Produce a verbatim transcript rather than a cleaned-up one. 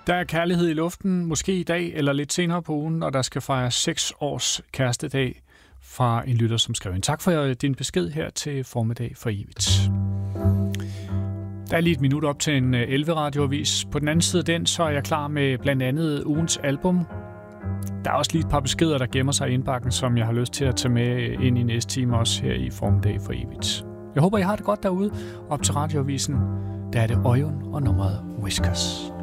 Der er kærlighed i luften, måske i dag eller lidt senere på ugen, og der skal fejres seks års kærestedag fra en lytter, som skrev en. Tak for din besked her til Formiddag for evigt. Der er lige et minut op til en elleve radioavis. På den anden side af den, så er jeg klar med blandt andet ugens album. Der er også lige et par beskeder, der gemmer sig i indbakken, som jeg har lyst til at tage med ind i næste time også her i Formiddag for evigt. Jeg håber, I har det godt derude. Op til radioavisen, der er det Øjen og nummeret Whiskers.